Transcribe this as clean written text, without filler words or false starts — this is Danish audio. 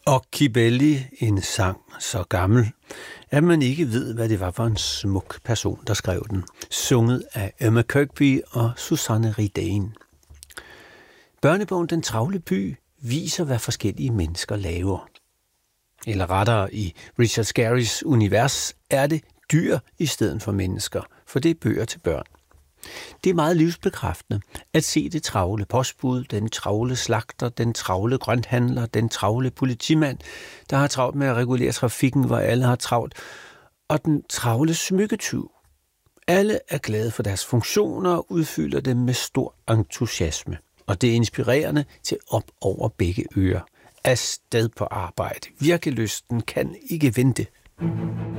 Okkibelli, en sang så gammel, at man ikke ved, hvad det var for en smuk person, der skrev den. Sunget af Emma Kirkby og Susanne Ridén. Børnebogen Den travle by viser, hvad forskellige mennesker laver. Eller rettere, i Richard Scarrys univers er det dyr i stedet for mennesker, for det er bøger til børn. Det er meget livsbekræftende at se det travle postbud, den travle slagter, den travle grønthandler, den travle politimand, der har travlt med at regulere trafikken, hvor alle har travlt, og den travle smykketyv. Alle er glade for deres funktioner og udfylder dem med stor entusiasme. Og det er inspirerende til op over begge ører. Afsted på arbejde. Virkelysten kan ikke vente.